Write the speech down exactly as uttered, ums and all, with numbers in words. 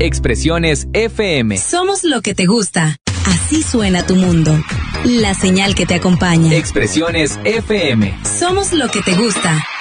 Expresiones F M. Somos lo que te gusta. Así suena tu mundo. La señal que te acompaña. Expresiones F M. Somos lo que te gusta.